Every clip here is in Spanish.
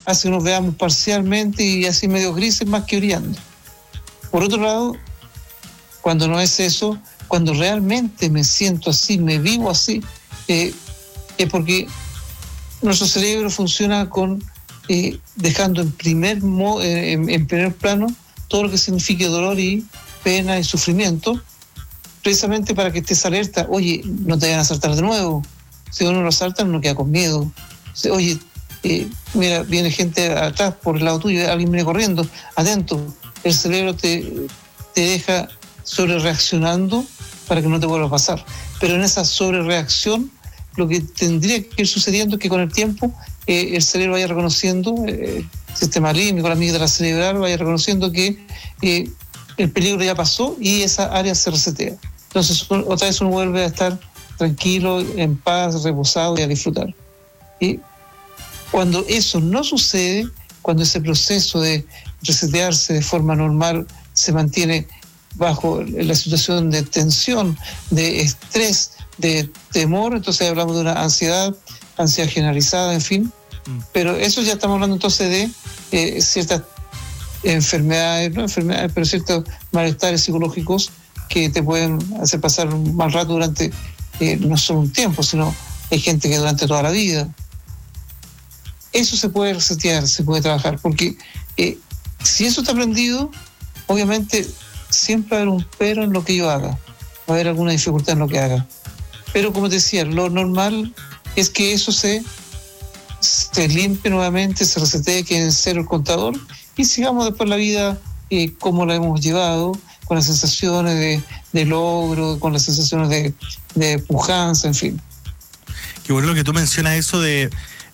hace que nos veamos parcialmente y así medio grises más que brillando. Por otro lado, cuando no es eso, cuando realmente me siento así, me vivo así, es porque nuestro cerebro funciona con dejando en primer plano todo lo que signifique dolor y pena y sufrimiento, precisamente para que estés alerta. Oye, no te vayan a asaltar de nuevo. Si uno lo asalta, uno queda con miedo. Oye, mira, viene gente atrás por el lado tuyo, alguien viene corriendo, atento. El cerebro te deja sobrereaccionando para que no te vuelva a pasar. Pero en esa sobrereacción, lo que tendría que ir sucediendo es que con el tiempo el cerebro vaya reconociendo, el sistema límbico, la amígdala cerebral vaya reconociendo que el peligro ya pasó y esa área se resetea. Entonces otra vez uno vuelve a estar tranquilo, en paz, reposado y a disfrutar. Y cuando eso no sucede, cuando ese proceso de resetearse de forma normal se mantiene bajo la situación de tensión, de estrés, de temor, entonces hablamos de una ansiedad generalizada, en fin. Pero eso ya estamos hablando entonces de ciertas enfermedades, pero ciertos malestares psicológicos que te pueden hacer pasar un mal rato durante no solo un tiempo, sino hay gente que durante toda la vida. Eso se puede resetear, se puede trabajar, porque si eso está aprendido, obviamente siempre va a haber un pero en lo que yo haga, va a haber alguna dificultad en lo que haga. Pero como te decía, lo normal es que eso se limpie nuevamente, se resetee, quede en cero el contador y sigamos después la vida como la hemos llevado, con las sensaciones de logro, con las sensaciones de pujanza, en fin. Qué bueno lo que tú mencionas, eso de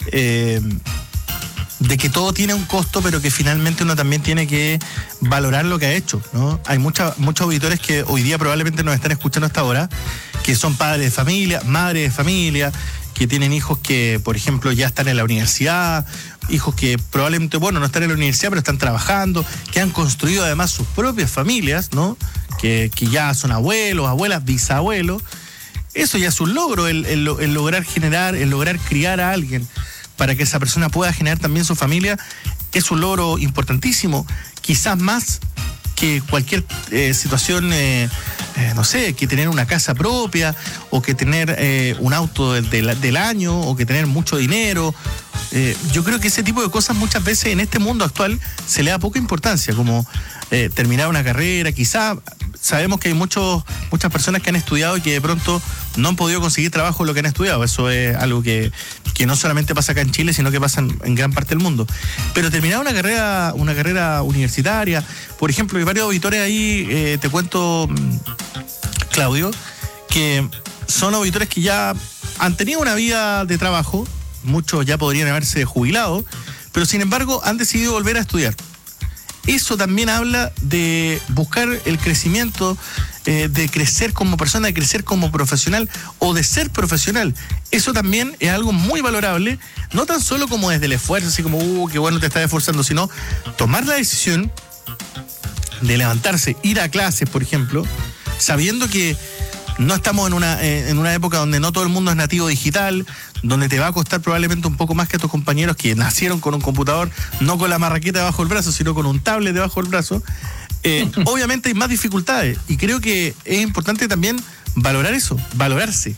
que todo tiene un costo, pero que finalmente uno también tiene que valorar lo que ha hecho, ¿no? Hay muchos auditores que hoy día probablemente nos están escuchando hasta ahora, que son padres de familia, madres de familia, que tienen hijos que, por ejemplo, ya están en la universidad, hijos que probablemente, no están en la universidad, pero están trabajando, que han construido además sus propias familias, ¿no? Que ya son abuelos, abuelas, bisabuelos. Eso ya es un logro, el lograr generar, el lograr criar a alguien para que esa persona pueda generar también su familia, es un logro importantísimo, quizás más que cualquier situación, no sé, que tener una casa propia, o que tener un auto del año, o que tener mucho dinero. Yo creo que ese tipo de cosas muchas veces en este mundo actual se le da poca importancia, como terminar una carrera. Quizás sabemos que hay muchas personas que han estudiado y que de pronto no han podido conseguir trabajo en lo que han estudiado. Eso es algo que no solamente pasa acá en Chile, sino que pasa en gran parte del mundo. Pero terminar una carrera universitaria, por ejemplo, hay varios auditores ahí, te cuento, Claudio, que son auditores que ya han tenido una vida de trabajo, muchos ya podrían haberse jubilado, pero sin embargo han decidido volver a estudiar. Eso también habla de buscar el crecimiento, de crecer como persona, de crecer como profesional o de ser profesional. Eso también es algo muy valorable, no tan solo como desde el esfuerzo, así como, qué bueno te estás esforzando, sino tomar la decisión de levantarse, ir a clases, por ejemplo, sabiendo que no estamos en una época donde no todo el mundo es nativo digital, donde te va a costar probablemente un poco más que a tus compañeros que nacieron con un computador, no con la marraqueta debajo del brazo, sino con un tablet debajo del brazo. Obviamente hay más dificultades y creo que es importante también valorar eso, valorarse.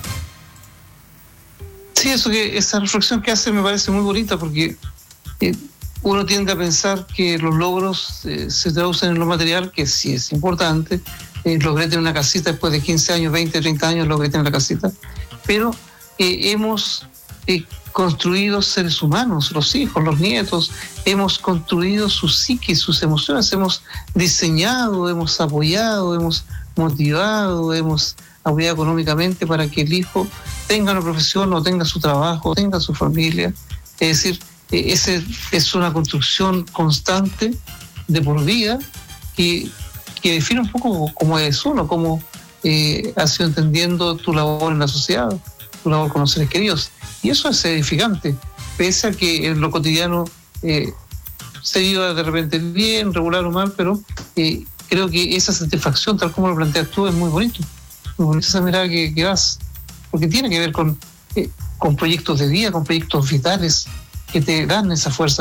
Sí, esa reflexión que hace me parece muy bonita, porque uno tiende a pensar que los logros se traducen en lo material, que sí es importante. Logré tener una casita después de 15 años, 20, 30 años, logré tener la casita. Pero hemos construido seres humanos, los hijos, los nietos, hemos construido su psique, sus emociones, hemos diseñado, hemos apoyado, hemos motivado, hemos apoyado económicamente para que el hijo tenga una profesión, o tenga su trabajo, tenga su familia. Es decir, es una construcción constante de por vida que define un poco cómo es uno, cómo has ido entendiendo tu labor en la sociedad, tu labor con los seres queridos. Y eso es edificante, pese a que en lo cotidiano se viva de repente bien, regular o mal, pero creo que esa satisfacción, tal como lo planteas tú, es muy bonito. Muy bonita esa mirada que das, porque tiene que ver con proyectos de vida, con proyectos vitales que te dan esa fuerza.